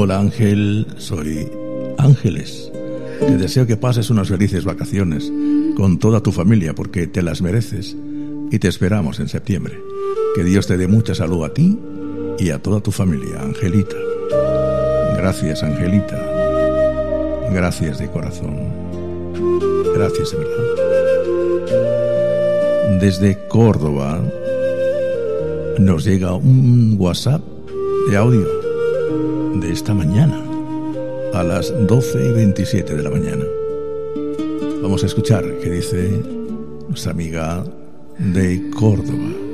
Hola Ángel, soy Ángeles. Te deseo que pases unas felices vacaciones con toda tu familia porque te las mereces y te esperamos en septiembre. Que Dios te dé mucha salud a ti y a toda tu familia, Angelita. Gracias, Angelita. Gracias de corazón. Gracias de verdad. Desde Córdoba nos llega un WhatsApp de audio de esta mañana a las 12:27 de la mañana. Vamos a escuchar qué dice nuestra amiga de Córdoba.